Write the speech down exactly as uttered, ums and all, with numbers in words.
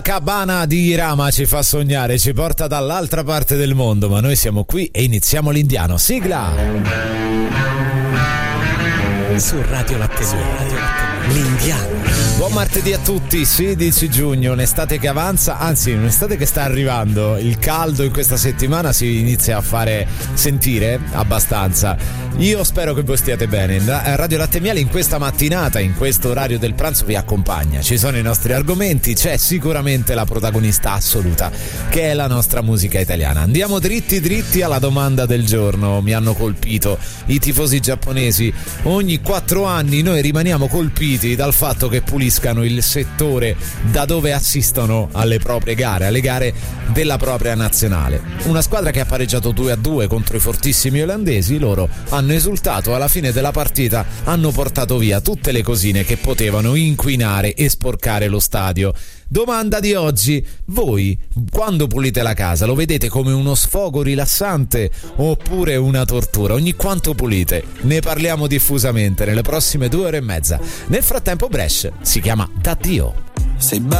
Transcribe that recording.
Cabana di Irama ci fa sognare, ci porta dall'altra parte del mondo, ma noi siamo qui e iniziamo l'indiano. Sigla! Su Radio Latte l'indiano. Buon martedì a tutti, sedici giugno, un'estate che avanza, anzi un'estate che sta arrivando. Il caldo in questa settimana si inizia a fare sentire abbastanza. Io spero che voi stiate bene. Radio Latte Miele in questa mattinata, in questo orario del pranzo vi accompagna. Ci sono i nostri argomenti, c'è sicuramente la protagonista assoluta che è la nostra musica italiana. Andiamo dritti dritti alla domanda del giorno. Mi hanno colpito i tifosi giapponesi. Ogni quattro anni noi rimaniamo colpiti dal fatto che puliscano il settore da dove assistono alle proprie gare, alle gare della propria nazionale. Una squadra che ha pareggiato due a due contro i fortissimi olandesi, loro hanno esultato, alla fine della partita hanno portato via tutte le cosine che potevano inquinare e sporcare lo stadio. Domanda di oggi: voi quando pulite la casa lo vedete come uno sfogo rilassante oppure una tortura? Ogni quanto pulite? Ne parliamo diffusamente nelle prossime due ore e mezza. Nel frattempo Bresh si chiama Da Dio. Sei